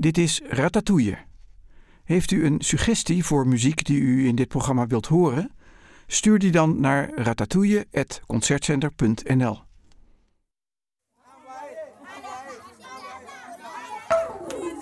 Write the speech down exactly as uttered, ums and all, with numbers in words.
Dit is Ratatouille. Heeft u een suggestie voor muziek die u in dit programma wilt horen? Stuur die dan naar ratatouille apenstaartje concertcenter punt n l.